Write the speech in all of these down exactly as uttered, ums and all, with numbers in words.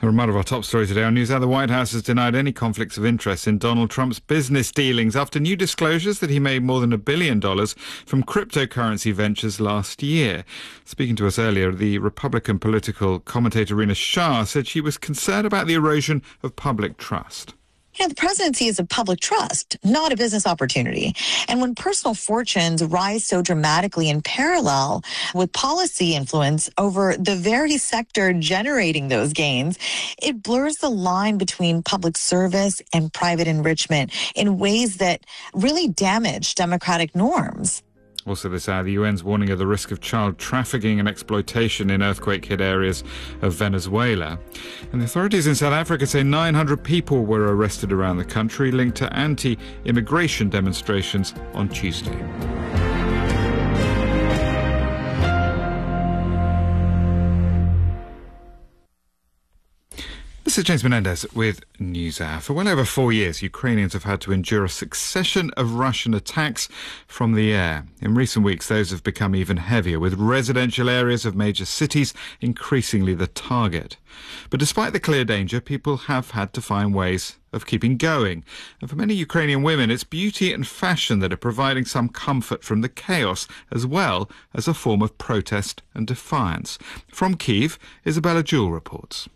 One of our top stories today on NewsHour: the White House has denied any conflicts of interest in Donald Trump's business dealings after new disclosures that he made more than a billion dollars from cryptocurrency ventures last year. Speaking to us earlier, the Republican political commentator Rina Shah said she was concerned about the erosion of public trust. Yeah, the presidency is a public trust, not a business opportunity. And when personal fortunes rise so dramatically in parallel with policy influence over the very sector generating those gains, it blurs the line between public service and private enrichment in ways that really damage democratic norms. Also this hour, the U N's warning of the risk of child trafficking and exploitation in earthquake-hit areas of Venezuela. And the authorities in South Africa say nine hundred people were arrested around the country linked to anti-immigration demonstrations on Tuesday. This is James Menendez with NewsHour. For well over four years, Ukrainians have had to endure a succession of Russian attacks from the air. In recent weeks, those have become even heavier, with residential areas of major cities increasingly the target. But despite the clear danger, people have had to find ways of keeping going. And for many Ukrainian women, it's beauty and fashion that are providing some comfort from the chaos, as well as a form of protest and defiance. From Kyiv, Isabella Jewell reports.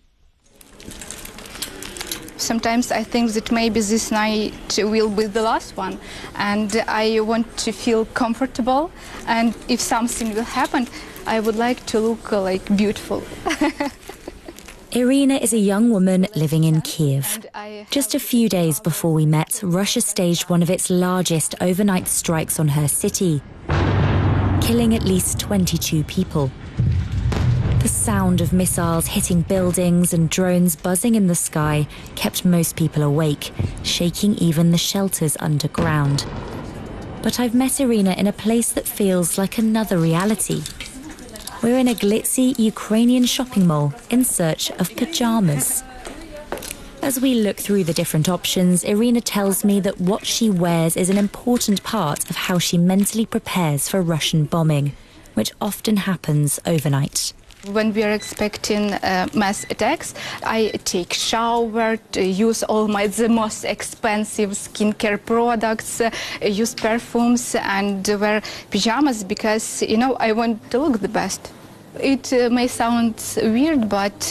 Sometimes I think that maybe this night will be the last one, and I want to feel comfortable, and if something will happen, I would like to look uh, like beautiful. Irina is a young woman living in Kyiv. Just a few days before we met, Russia staged one of its largest overnight strikes on her city, killing at least twenty-two people. The sound of missiles hitting buildings and drones buzzing in the sky kept most people awake, shaking even the shelters underground. But I've met Irina in a place that feels like another reality. We're in a glitzy Ukrainian shopping mall in search of pyjamas. As we look through the different options, Irina tells me that what she wears is an important part of how she mentally prepares for Russian bombing, which often happens overnight. When we are expecting uh, mass attacks, I take shower, to use all my the most expensive skincare products, uh, use perfumes and wear pajamas because, you know, I want to look the best. It uh, may sound weird, but